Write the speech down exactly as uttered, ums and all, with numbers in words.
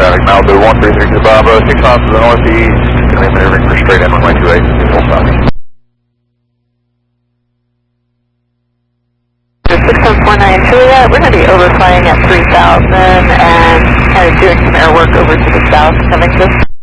traffic, Malibu one three three two Bravo, six miles to the northeast, going to be maneuvering for straight in runway two eight, full stop. six seven four nine Juliet, we're going to be overflying at three thousand and kind of doing some air work over to the south, coming to